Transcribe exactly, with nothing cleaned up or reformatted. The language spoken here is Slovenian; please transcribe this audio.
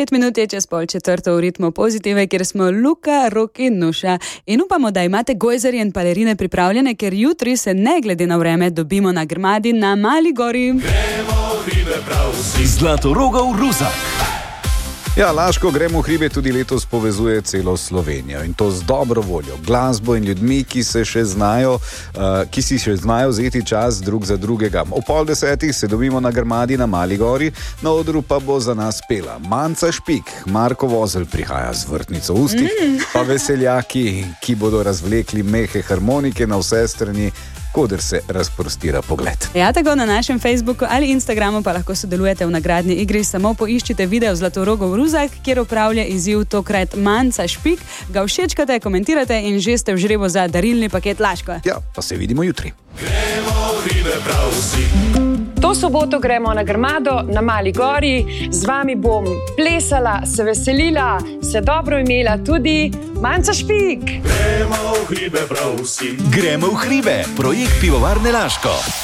Pet minut je čez pol četrto v ritmu Pozitive, kjer smo Luka, Rok in Nuša. In upamo, da imate gojzerje in balerine pripravljene, ker jutri se ne glede na vreme dobimo na Grmadi na Mali gori. Gremo v hribe prav vsi. Zlatorogov Ruzak. Ja, Laško Gremo v hribe tudi letos povezuje celo Slovenijo in to z dobro voljo, glasbo in ljudmi, ki se še znajo, uh, ki si še znajo vzeti čas drug za drugega. O pol desetih se dobimo na Grmadi na Mali gori, na odru pa bo za nas pela Manca Špik, Marko Vozelj prihaja z vrtnico v ustih, mm. pa veseljaki, ki bodo razvlekli mehe harmonike na vse strani, koder se razprostira pogled. Ja, tako na našem Facebooku ali Instagramu pa lahko sodelujete v nagradni igri, samo poiščite video Zlatorogov Ruzak, kjer opravlja izziv tokrat Manca Špik, ga všečkate, komentirate in že ste v žrebu za darilni paket Laško. Ja, pa se vidimo jutri. Gremo v hribe prav vsi. To soboto gremo na Grmado, na Mali gori, z vami bom plesala, se veselila, se dobro imela tudi Manca Špik. Gremo v hribe prav vsi. Gremo v hribe, projekt Pivovarne Laško.